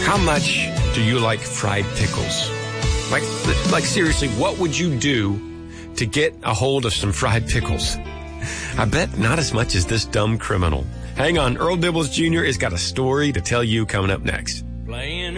How much do you like fried pickles? Like seriously, what would you do to get a hold of some fried pickles? I bet not as much as this dumb criminal. Hang on, Earl Dibbles Jr. has got a story to tell you coming up next.